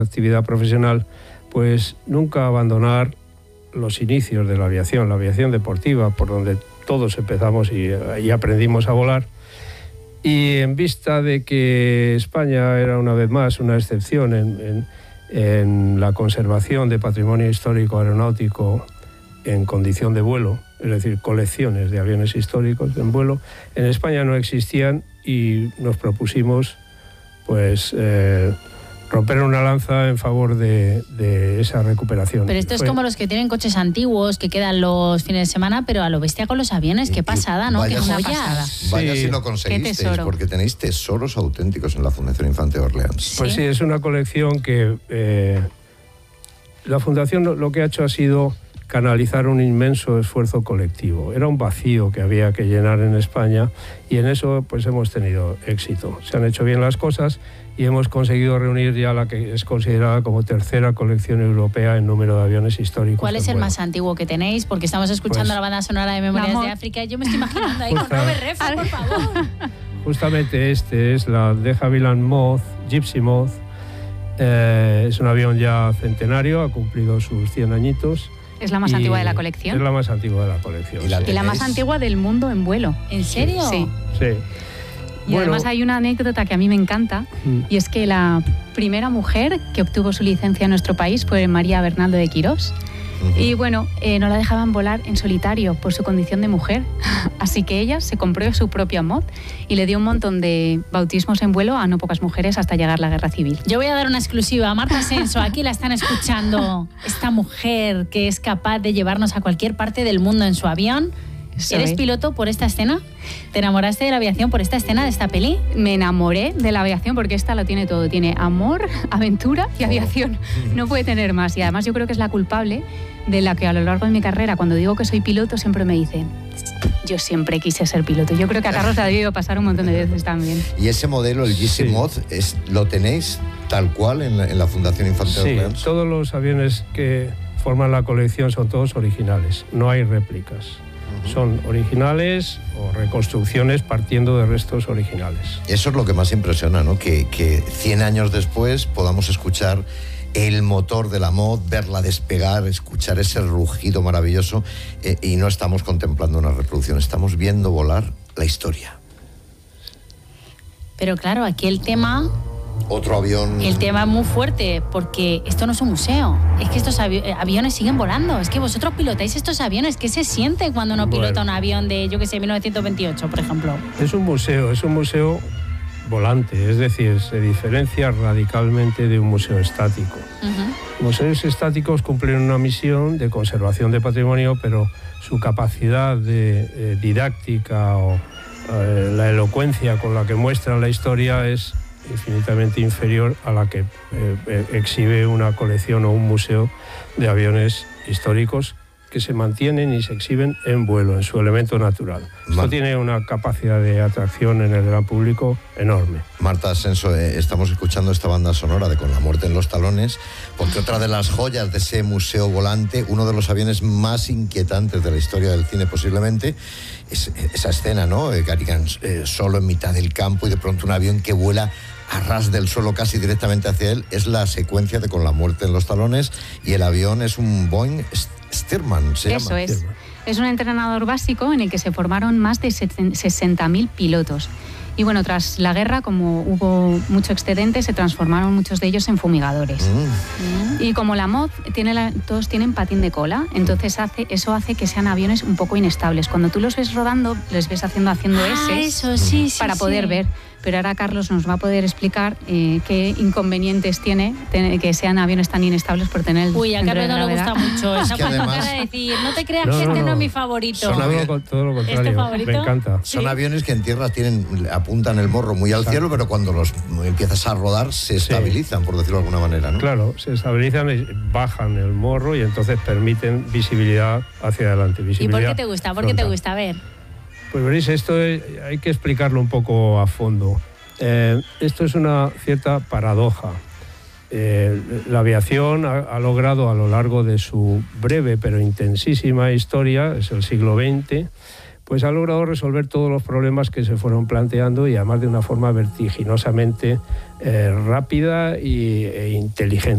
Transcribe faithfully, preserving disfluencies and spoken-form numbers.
actividad profesional, pues nunca abandonar los inicios de la aviación, la aviación deportiva, por donde todos empezamos y, y aprendimos a volar. Y en vista de que España era una vez más una excepción en, en, en la conservación de patrimonio histórico aeronáutico en condición de vuelo, es decir, colecciones de aviones históricos en vuelo, en España no existían y nos propusimos pues eh, romper una lanza en favor de, de esa recuperación. Pero esto es Fue... como los que tienen coches antiguos que quedan los fines de semana, pero a lo bestia con los aviones. Qué pasada, ¿no? Vaya, Qué joya. pasada. Vaya si lo conseguisteis, porque tenéis tesoros auténticos en la Fundación Infante de Orleans. Pues sí, es una colección que eh, la Fundación lo que ha hecho ha sido canalizar un inmenso esfuerzo colectivo. Era un vacío que había que llenar en España y en eso pues hemos tenido éxito. Se han hecho bien las cosas y hemos conseguido reunir ya la que es considerada como tercera colección europea en número de aviones históricos. ¿Cuál es el más antiguo que tenéis? Porque estamos escuchando pues, la banda sonora de Memorias de África y yo me estoy imaginando ahí justa, con Robert Redford, por favor. Justamente este es la de Havilland Moth, Gypsy Moth. Eh, es un avión ya centenario, ha cumplido sus cien añitos. Es la más antigua de la colección. Es la más antigua de la colección. ¿Y la, sí. y la más antigua del mundo en vuelo? ¿En serio? Sí. Sí. Y bueno, además hay una anécdota que a mí me encanta, mm. y es que la primera mujer que obtuvo su licencia en nuestro país fue María Bernaldo de Quirós. Uh-huh. Y bueno, eh, no la dejaban volar en solitario por su condición de mujer. Así que ella se compró su propia mod y le dio un montón de bautismos en vuelo a no pocas mujeres hasta llegar la guerra civil. Yo voy a dar una exclusiva a Marta Ascenso. Aquí la están escuchando. Esta mujer que es capaz de llevarnos a cualquier parte del mundo en su avión. Eso ¿Eres es. piloto por esta escena? ¿Te enamoraste de la aviación por esta escena de esta peli? Me enamoré de la aviación porque esta lo tiene todo. Tiene amor, aventura y aviación. No puede tener más. Y además yo creo que es la culpable de la que a lo largo de mi carrera, cuando digo que soy piloto, siempre me dicen: yo siempre quise ser piloto. Yo creo que a Carlos le ha debido pasar un montón de veces también. Y ese modelo, el Gypsy Moth, es, ¿lo tenéis tal cual en la, en la Fundación Infante de Orleans? Sí, todos los aviones que forman la colección son todos originales. No hay réplicas. Son originales o reconstrucciones partiendo de restos originales. Eso es lo que más impresiona, ¿no? Que, que cien años después podamos escuchar el motor de la Moth, verla despegar, escuchar ese rugido maravilloso eh, y no estamos contemplando una reproducción, estamos viendo volar la historia. Pero claro, aquí el tema... Otro avión... El tema es muy fuerte, porque esto no es un museo. Es que estos avi aviones siguen volando. Es que vosotros pilotáis estos aviones. ¿Qué se siente cuando uno pilota bueno, un avión de, yo qué sé, mil novecientos veintiocho, por ejemplo? Es un museo, es un museo volante. Es decir, se diferencia radicalmente de un museo estático. Uh-huh. Museos estáticos cumplen una misión de conservación de patrimonio, pero su capacidad de eh, didáctica o eh, la elocuencia con la que muestran la historia es infinitamente inferior a la que eh, exhibe una colección o un museo de aviones históricos que se mantienen y se exhiben en vuelo, en su elemento natural. Esto tiene una capacidad de atracción en el gran público enorme. Marta Ascenso, eh, estamos escuchando esta banda sonora de Con la muerte en los talones, porque otra de las joyas de ese museo volante, uno de los aviones más inquietantes de la historia del cine posiblemente, es esa escena, ¿no? Eh, Garrigan eh, solo en mitad del campo y de pronto un avión que vuela a ras del suelo casi directamente hacia él. Es la secuencia de Con la muerte en los talones y el avión es un Boeing Stearman, se Eso llama. es. Stearman. Es un entrenador básico en el que se formaron más de sesenta mil pilotos. Y bueno, tras la guerra, como hubo mucho excedente, se transformaron muchos de ellos en fumigadores. Mm. Y como la Moth, tiene la, todos tienen patín de cola, entonces hace, eso hace que sean aviones un poco inestables. Cuando tú los ves rodando, les ves haciendo, haciendo ah, S eso, sí, sí, para sí. poder ver. Pero ahora Carlos nos va a poder explicar eh, qué inconvenientes tiene tener, que sean aviones tan inestables por tener el Uy, a Carlos no le gusta mucho. Esa es que además... cara de decir, no te creas no, que no, este no, no es mi favorito. Son aviones, todo lo contrario. ¿Es tu favorito? Me encanta. Son ¿Sí? aviones que en tierra tienen, apuntan el morro muy al Exacto. cielo, pero cuando los empiezas a rodar se estabilizan, sí. por decirlo de alguna manera, ¿no? Claro, se estabilizan y bajan el morro y entonces permiten visibilidad hacia adelante. Visibilidad ¿Y por qué te gusta? ¿Por qué te gusta? A ver. Pues veréis, esto es, hay que explicarlo un poco a fondo. Eh, esto es una cierta paradoja. Eh, la aviación ha, ha logrado a lo largo de su breve pero intensísima historia, es el siglo veinte, pues ha logrado resolver todos los problemas que se fueron planteando y además de una forma vertiginosamente eh, rápida y, e inteligente.